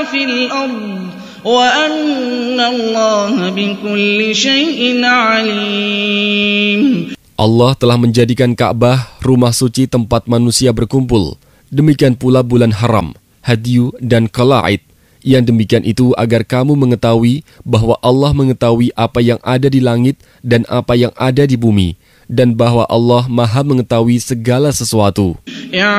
في الأرض وأن الله بكل شيء عليم. Allah telah menjadikan Ka'bah rumah suci tempat manusia berkumpul. Demikian pula bulan haram, hadyu dan qala'id. Yang demikian itu agar kamu mengetahui bahwa Allah mengetahui apa yang ada di langit dan apa yang ada di bumi, dan bahwa Allah Maha mengetahui segala sesuatu.